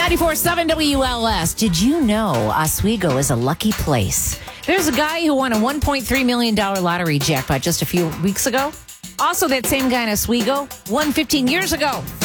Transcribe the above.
94.7 WLS. Did you know Oswego is a lucky place? There's a guy who won a $1.3 million lottery jackpot just a few weeks ago. Also, that same guy in Oswego won 15 years ago